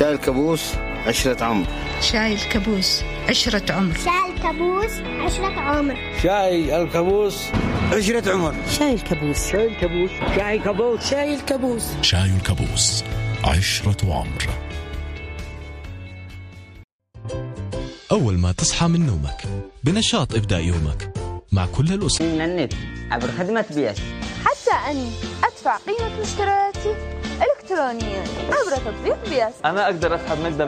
شاي الكابوس عشرة عمر. شاي الكابوس عشرة عمر. شاي الكابوس عشرة عمر. شاي الكابوس عشرة عمر. شاي الكابوس. شاي الكابوس. شاي الكابوس. شاي الكابوس. شاي الكابوس عشرة عمر. أول ما تصحى من نومك بنشاط ابدأ يومك مع كل الأسرة من النت عبر خدمة بياس، حتى أني أدفع قيمة مشترياتي إلكترونيا عبر تطبيق بياس. أنا أقدر أسحب مقدم